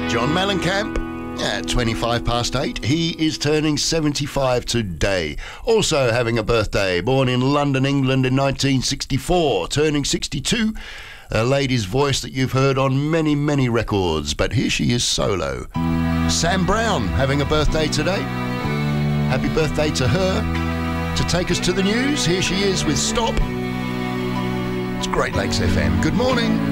John Mellencamp at 25 past 8. He is turning 75 today. Also having a birthday, born in London, England in 1964, turning 62. A lady's voice that you've heard on many, many records, but here she is solo. Sam Brown having a birthday today. Happy birthday to her. To take us to the news, here she is with Stop. It's Great Lakes FM. Good morning.